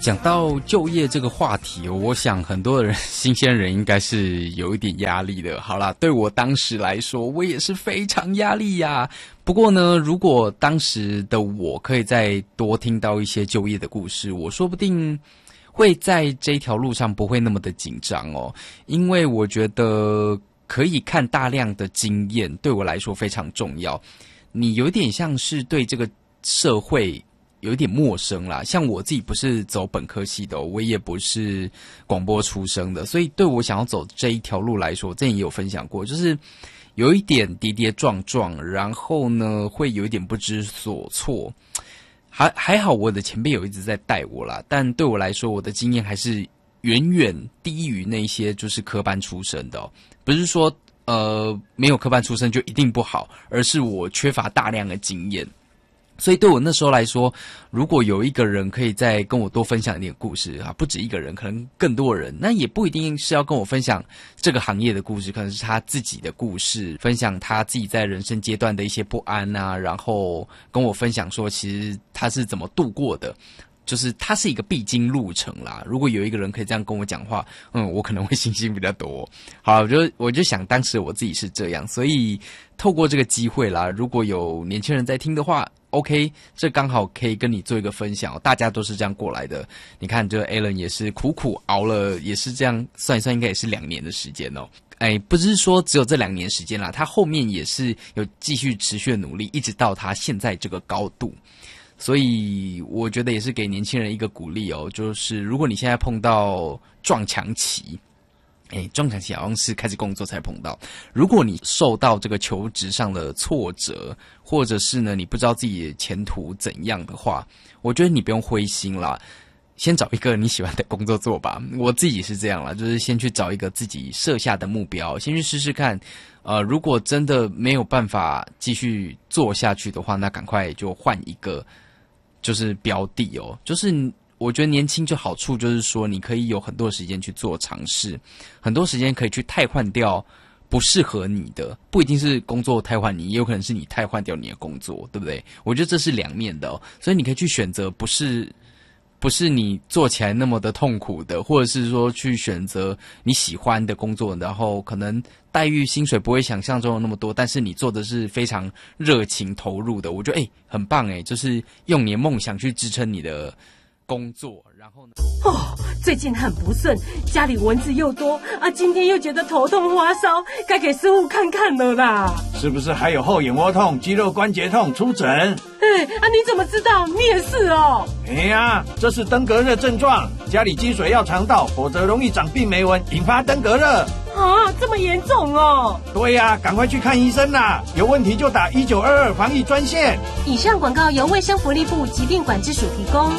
讲到就业这个话题，我想很多人新鲜人应该是有一点压力的。好啦，对我当时来说，我也是非常压力呀。不过呢，如果当时的我可以再多听到一些就业的故事，我说不定会在这条路上不会那么的紧张哦。因为我觉得可以看大量的经验，对我来说非常重要。你有点像是对这个社会有一点陌生啦，像我自己不是走本科系的我也不是广播出身的，所以对我想要走这一条路来说，我之前也有分享过，就是有一点跌跌撞撞，然后呢会有一点不知所措。还好我的前辈有一直在带我啦，但对我来说我的经验还是远远低于那些就是科班出身的不是说没有科班出身就一定不好，而是我缺乏大量的经验。所以对我那时候来说，如果有一个人可以再跟我多分享一点故事不止一个人，可能更多人，那也不一定是要跟我分享这个行业的故事，可能是他自己的故事，分享他自己在人生阶段的一些不安啊，然后跟我分享说其实他是怎么度过的，就是它是一个必经路程啦。如果有一个人可以这样跟我讲话，我可能会信心比较多。好，我就想当时我自己是这样，所以透过这个机会啦，如果有年轻人在听的话 OK， 这刚好可以跟你做一个分享大家都是这样过来的。你看这 Alan 也是苦苦熬了，也是这样算一算应该也是2年的时间不是说只有这2年时间啦，他后面也是有继续持续的努力，一直到他现在这个高度。所以我觉得也是给年轻人一个鼓励就是如果你现在碰到撞墙期，撞墙期好像是开始工作才碰到。如果你受到这个求职上的挫折，或者是呢你不知道自己的前途怎样的话，我觉得你不用灰心啦，先找一个你喜欢的工作做吧。我自己是这样啦，就是先去找一个自己设下的目标，先去试试看。如果真的没有办法继续做下去的话，那赶快就换一个就是标的就是我觉得年轻就好处就是说你可以有很多时间去做尝试，很多时间可以去汰换掉不适合你的，不一定是工作汰换你，也有可能是你汰换掉你的工作，对不对？我觉得这是两面的所以你可以去选择不是你做起来那么的痛苦的，或者是说去选择你喜欢的工作，然后可能待遇薪水不会想象中的那么多，但是你做的是非常热情投入的，我觉得很棒就是用你的梦想去支撑你的工作。然后呢最近很不顺，家里蚊子又多今天又觉得头痛发烧，该给师傅看看了啦。 是不是还有后眼窝痛、肌肉关节痛？出诊。 你怎么知道？你也是这是登革热症状，家里积水要常倒，否则容易长病媒蚊，引发登革热。 这么严重对赶快去看医生啦，有问题就打1922防疫专线。 以上广告由卫生福利部疾病管制署提供。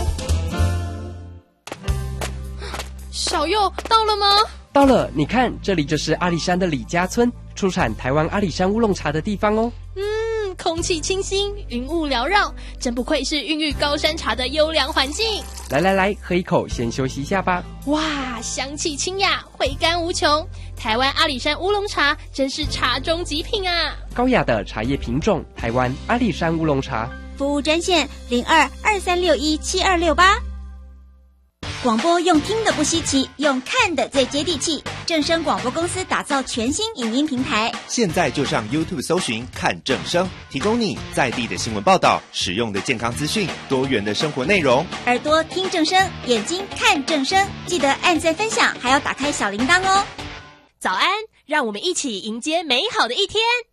小佑到了吗？ 到了，你看这里就是阿里山的李家村，出产台湾阿里山乌龙茶的地方空气清新，云雾缭绕，真不愧是孕育高山茶的优良环境。 来，喝一口，先休息一下吧。 哇，香气清雅，回甘无穷。台湾阿里山乌龙茶真是茶中极品啊！ 高雅的茶叶品种，台湾阿里山乌龙茶。 服务专线02-2361-7268。广播用听的不稀奇，用看的最接地气。正声广播公司打造全新影音平台， 现在就上 YouTube 搜寻看正声，提供你在地的新闻报道、实用的健康资讯、多元的生活内容。 耳朵听正声，眼睛看正声，记得按赞分享，还要打开小铃铛哦。 早安，让我们一起迎接美好的一天。